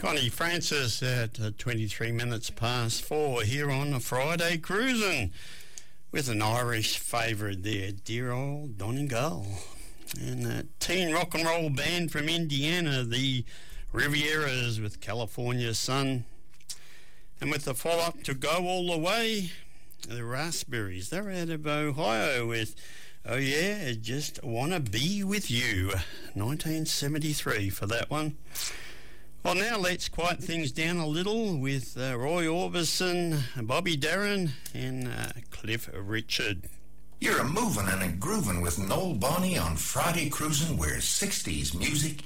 Connie Francis at 23 minutes past 4 here on a Friday Cruising with an Irish favourite there, dear old Donegal. And a teen rock and roll band from Indiana, the Rivieras with California Sun. And with the follow-up to Go All The Way, the Raspberries. They're out of Ohio with Oh Yeah, I Just Wanna Be With You, 1973 for that one. Well, now let's quiet things down a little with Roy Orbison, Bobby Darin and Cliff Richard. You're a moving and a grooving with Noel Bonney on Friday Cruising, where 60s music